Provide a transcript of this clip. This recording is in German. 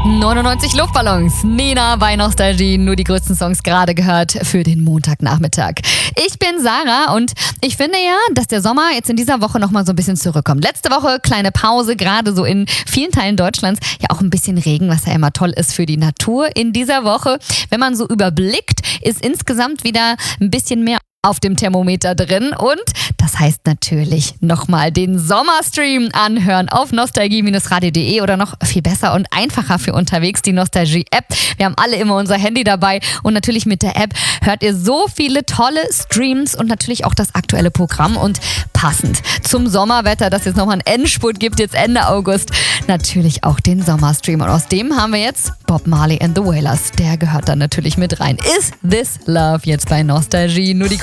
99 Luftballons. Nena bei Nostalgie. Nur die größten Songs gerade gehört für den Montagnachmittag. Ich bin Sarah und ich finde ja, dass der Sommer jetzt in dieser Woche nochmal so ein bisschen zurückkommt. Letzte Woche kleine Pause, gerade so in vielen Teilen Deutschlands. Ja, auch ein bisschen Regen, was ja immer toll ist für die Natur. In dieser Woche, wenn man so überblickt, ist insgesamt wieder ein bisschen mehr auf dem Thermometer drin und das heißt natürlich nochmal den Sommerstream anhören auf nostalgie-radio.de oder noch viel besser und einfacher für unterwegs die Nostalgie-App. Wir haben alle immer unser Handy dabei und natürlich mit der App hört ihr so viele tolle Streams und natürlich auch das aktuelle Programm und passend zum Sommerwetter, das jetzt nochmal einen Endspurt gibt, jetzt Ende August, natürlich auch den Sommerstream und aus dem haben wir jetzt Bob Marley and the Wailers. Der gehört dann natürlich mit rein. Is This Love jetzt bei Nostalgie? Nur die